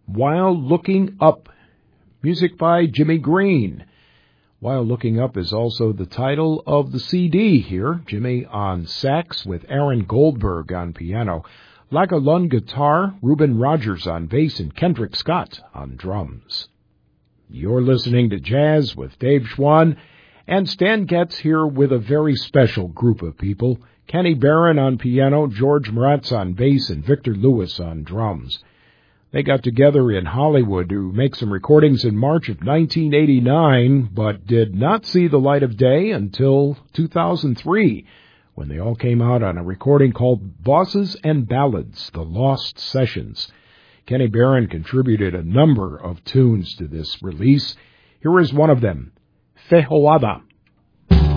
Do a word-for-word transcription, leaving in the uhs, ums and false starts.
While Looking Up, music by Jimmy Green. While Looking Up is also the title of the C D here. Jimmy on sax with Aaron Goldberg on piano, Laka Lund guitar, Reuben Rogers on bass, and Kendrick Scott on drums. You're listening to Jazz with Dave Schwann, and Stan Getz here with a very special group of people. Kenny Barron on piano, George Moretz on bass, and Victor Lewis on drums. They got together in Hollywood to make some recordings in March of nineteen eighty-nine, but did not see the light of day until two thousand three, when they all came out on a recording called Bosses and Ballads, The Lost Sessions. Kenny Barron contributed a number of tunes to this release. Here is one of them, Fehoada.